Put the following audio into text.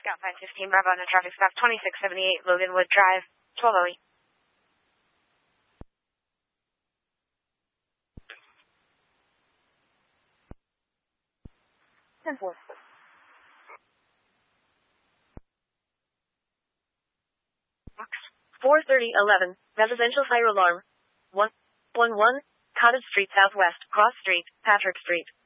Scout 515 Bravo on a traffic stop 2678 Loganwood Drive, 12 OE. 10-4. 43011, residential fire alarm. 111, Cottage Street Southwest, Cross Street, Patrick Street.